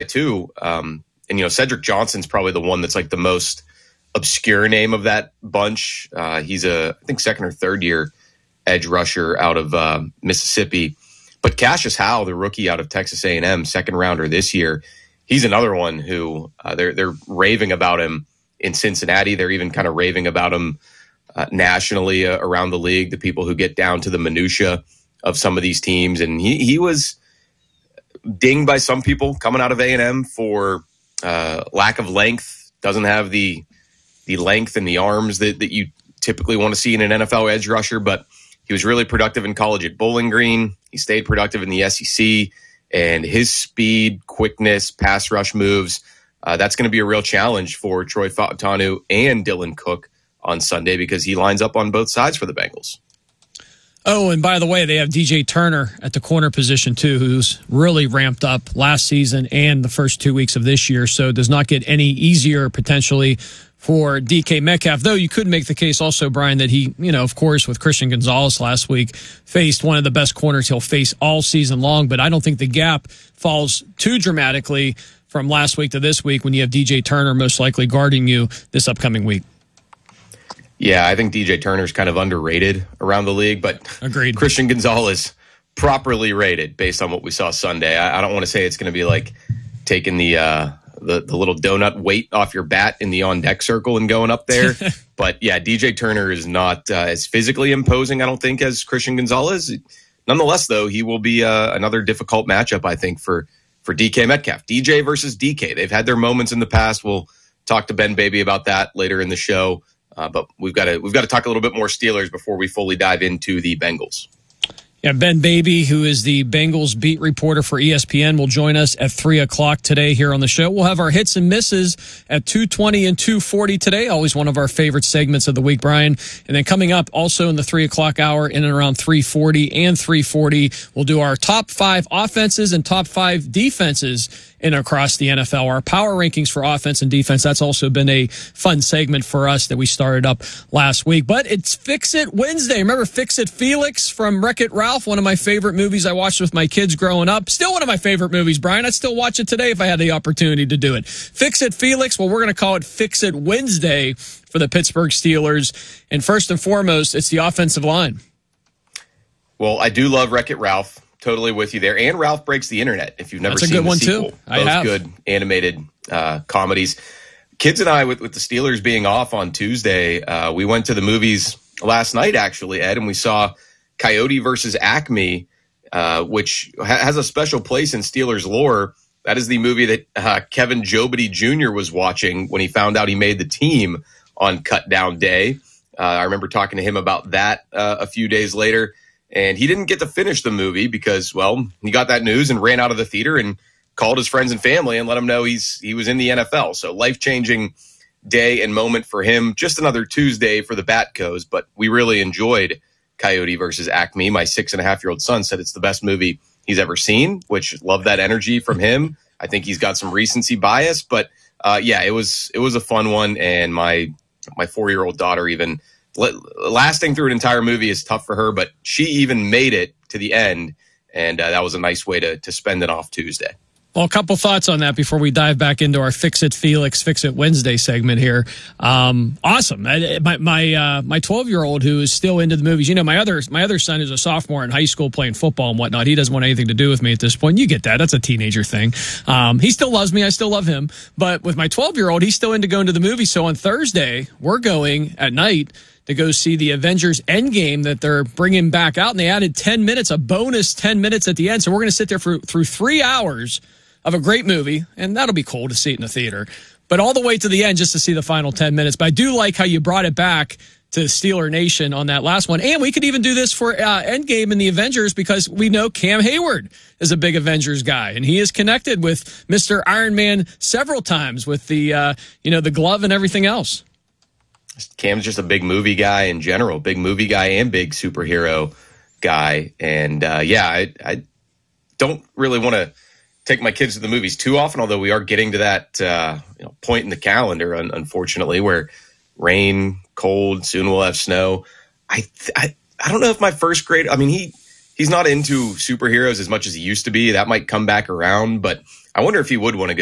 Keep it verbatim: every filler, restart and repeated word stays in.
too. Um, and, you know, Cedric Johnson's probably the one that's like the most obscure name of that bunch. Uh, he's a, I think, second or third year edge rusher out of uh, Mississippi. But Cassius Howell, the rookie out of Texas A and M, second rounder this year, he's another one who uh, they're they're raving about him in Cincinnati. They're even kind of raving about him uh, nationally uh, around the league, the people who get down to the minutia of some of these teams. And he, he was dinged by some people coming out of A and M for uh, lack of length, doesn't have the the length and the arms that, that you typically want to see in an N F L edge rusher, but he was really productive in college at Bowling Green. He stayed productive in the S E C, and his speed, quickness, pass rush moves, uh, that's going to be a real challenge for Troy Fautanu and Dylan Cook on Sunday because he lines up on both sides for the Bengals. Oh, and by the way, they have D J Turner at the corner position, too, who's really ramped up last season and the first two weeks of this year, so does not get any easier potentially for D K Metcalf, though you could make the case also, Brian, that he, you know, of course, with Christian Gonzalez last week, faced one of the best corners he'll face all season long, but I don't think the gap falls too dramatically from last week to this week when you have D J Turner most likely guarding you this upcoming week. Yeah, I think D J Turner's kind of underrated around the league, but agreed. Christian Gonzalez properly rated based on what we saw Sunday. I, I don't want to say it's going to be like taking the, uh, the the little donut weight off your bat in the on-deck circle and going up there. But, yeah, D J Turner is not uh, as physically imposing, I don't think, as Christian Gonzalez. Nonetheless, though, he will be uh, another difficult matchup, I think, for, for D K Metcalf. D J versus D K. They've had their moments in the past. We'll talk to Ben Baby about that later in the show. Uh, but we've got to we've got to talk a little bit more Steelers before we fully dive into the Bengals. Yeah, Ben Baby, who is the Bengals beat reporter for E S P N, will join us at three o'clock today here on the show. We'll have our hits and misses at two twenty and two forty today, always one of our favorite segments of the week, Brian. And then coming up also in the three o'clock hour, in and around three forty and three forty, we'll do our top five offenses and top five defenses in across the N F L. Our power rankings for offense and defense, that's also been a fun segment for us that we started up last week. But it's Fix It Wednesday. Remember Fix It Felix from Wreck-It Ralph, one of my favorite movies I watched with my kids growing up. Still one of my favorite movies, Brian. I'd still watch it today if I had the opportunity to do it. Fix It Felix, well, we're going to call it Fix It Wednesday for the Pittsburgh Steelers. And first and foremost, it's the offensive line. Well, I do love Wreck-It Ralph. Totally with you there. And Ralph Breaks the Internet, if you've never That's seen a good the one sequel. too. I Both have. good animated uh, comedies. Kids and I, with, with the Steelers being off on Tuesday, uh, we went to the movies last night, actually, Ed, and we saw Coyote versus Acme, uh, which ha- has a special place in Steelers lore. That is the movie that uh, Kevin Jobity Junior was watching when he found out he made the team on Cut Down Day. Uh, I remember talking to him about that uh, a few days later. And he didn't get to finish the movie because, well, he got that news and ran out of the theater and called his friends and family and let them know he's he was in the N F L. So life-changing day and moment for him. Just another Tuesday for the Batcos, but we really enjoyed Coyote versus Acme. My six-and-a-half-year-old son said it's the best movie he's ever seen, which love that energy from him. I think he's got some recency bias, but uh, yeah, it was it was a fun one, and my my four-year-old daughter even – lasting through an entire movie is tough for her, but she even made it to the end, and uh, that was a nice way to to spend it off Tuesday. Well, a couple thoughts on that before we dive back into our Fix It Felix, Fix It Wednesday segment here. Um, awesome. I, my my uh, my twelve-year-old who is still into the movies. You know, my other my other son is a sophomore in high school playing football and whatnot. He doesn't want anything to do with me at this point. You get that. That's a teenager thing. Um, he still loves me. I still love him. But with my twelve-year-old, he's still into going to the movies. So on Thursday, we're going at night to go see the Avengers Endgame that they're bringing back out. And they added ten minutes, a bonus ten minutes at the end. So we're going to sit there for through three hours of a great movie. And that'll be cool to see it in the theater. But all the way to the end just to see the final ten minutes. But I do like how you brought it back to Steeler Nation on that last one. And we could even do this for uh, Endgame and the Avengers because we know Cam Hayward is a big Avengers guy. And he is connected with Mister Iron Man several times with the, uh, you know, the glove and everything else. Cam's just a big movie guy in general, big movie guy and big superhero guy. And uh, yeah, I, I don't really want to take my kids to the movies too often, although we are getting to that uh, you know, point in the calendar, un- unfortunately, where rain, cold, soon we'll have snow. I, I I don't know if my first grade, I mean, he he's not into superheroes as much as he used to be. That might come back around, but I wonder if he would want to go